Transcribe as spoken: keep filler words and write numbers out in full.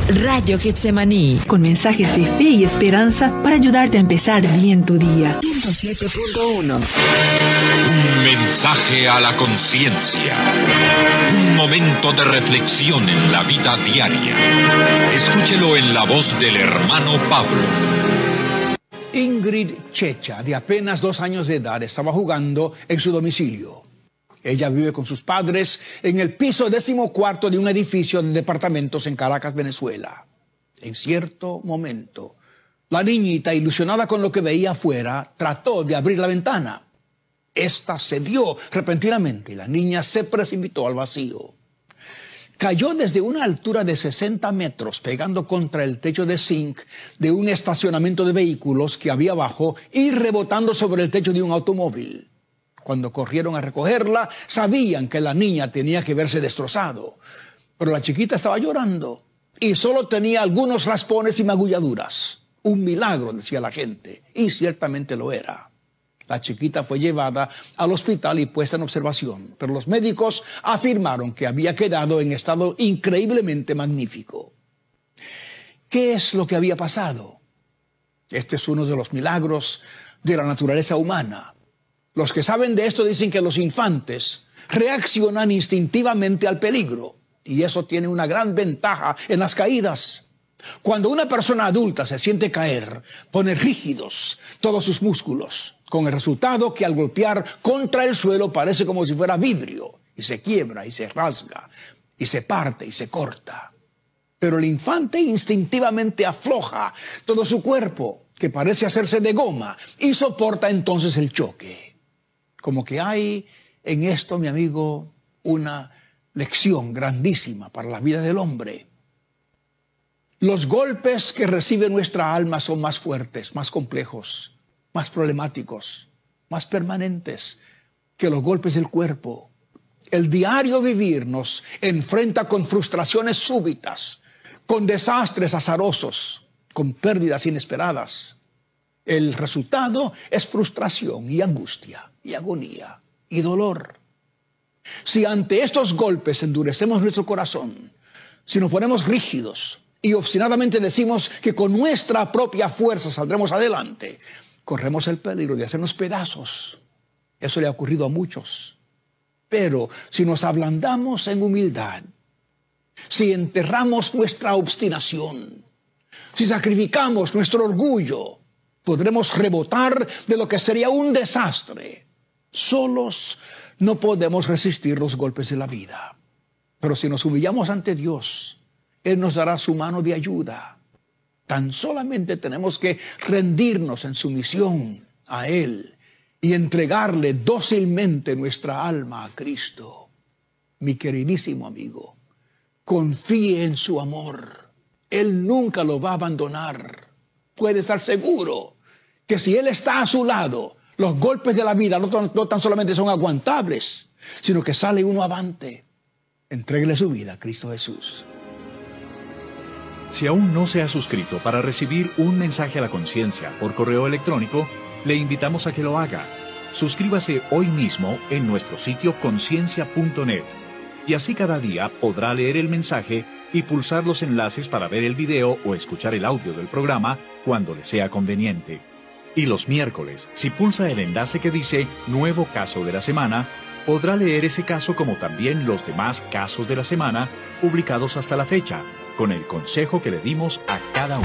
Radio Getsemaní, con mensajes de fe y esperanza para ayudarte a empezar bien tu día. ciento siete punto uno. Un mensaje a la conciencia. Un momento de reflexión en la vida diaria. Escúchelo en la voz del hermano Pablo. Ingrid Checha, de apenas dos años de edad, estaba jugando en su domicilio. Ella vive con sus padres en el piso decimocuarto de un edificio de departamentos en Caracas, Venezuela. En cierto momento, la niñita, ilusionada con lo que veía afuera, trató de abrir la ventana. Esta cedió repentinamente y la niña se precipitó al vacío. Cayó desde una altura de sesenta metros, pegando contra el techo de zinc de un estacionamiento de vehículos que había abajo y rebotando sobre el techo de un automóvil. Cuando corrieron a recogerla, sabían que la niña tenía que verse destrozado. Pero la chiquita estaba llorando y solo tenía algunos raspones y magulladuras. Un milagro, decía la gente, y ciertamente lo era. La chiquita fue llevada al hospital y puesta en observación, pero los médicos afirmaron que había quedado en estado increíblemente magnífico. ¿Qué es lo que había pasado? Este es uno de los milagros de la naturaleza humana. Los que saben de esto dicen que los infantes reaccionan instintivamente al peligro y eso tiene una gran ventaja en las caídas. Cuando una persona adulta se siente caer, pone rígidos todos sus músculos, con el resultado que al golpear contra el suelo parece como si fuera vidrio y se quiebra y se rasga y se parte y se corta. Pero el infante instintivamente afloja todo su cuerpo, que parece hacerse de goma, y soporta entonces el choque. Como que hay en esto, mi amigo, una lección grandísima para la vida del hombre. Los golpes que recibe nuestra alma son más fuertes, más complejos, más problemáticos, más permanentes que los golpes del cuerpo. El diario vivir nos enfrenta con frustraciones súbitas, con desastres azarosos, con pérdidas inesperadas. El resultado es frustración y angustia y agonía y dolor. Si ante estos golpes endurecemos nuestro corazón, si nos ponemos rígidos y obstinadamente decimos que con nuestra propia fuerza saldremos adelante, corremos el peligro de hacernos pedazos. Eso le ha ocurrido a muchos. Pero si nos ablandamos en humildad, si enterramos nuestra obstinación, si sacrificamos nuestro orgullo, podremos rebotar de lo que sería un desastre. Solos no podemos resistir los golpes de la vida. Pero si nos humillamos ante Dios, Él nos dará su mano de ayuda. Tan solamente tenemos que rendirnos en sumisión a Él y entregarle dócilmente nuestra alma a Cristo. Mi queridísimo amigo, confíe en su amor. Él nunca lo va a abandonar. Puede estar seguro que si Él está a su lado, los golpes de la vida no, no tan solamente son aguantables, sino que sale uno avante. Entréguele su vida a Cristo Jesús. Si aún no se ha suscrito para recibir un mensaje a la conciencia por correo electrónico, le invitamos a que lo haga. Suscríbase hoy mismo en nuestro sitio conciencia punto net y así cada día podrá leer el mensaje y pulsar los enlaces para ver el video o escuchar el audio del programa cuando le sea conveniente. Y los miércoles, si pulsa el enlace que dice Nuevo Caso de la Semana, podrá leer ese caso como también los demás casos de la semana publicados hasta la fecha, con el consejo que le dimos a cada uno.